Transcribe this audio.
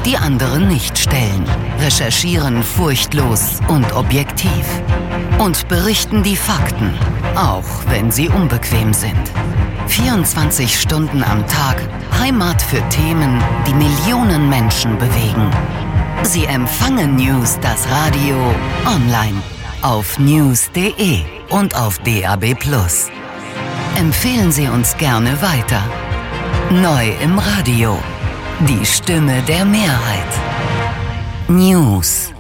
die andere nicht stellen, recherchieren furchtlos und objektiv und berichten die Fakten, auch wenn sie unbequem sind. 24 Stunden am Tag, Heimat für Themen, die Millionen Menschen bewegen. Sie empfangen News, das Radio, online, auf news.de und auf DAB+. Empfehlen Sie uns gerne weiter. Neu im Radio. Die Stimme der Mehrheit. News.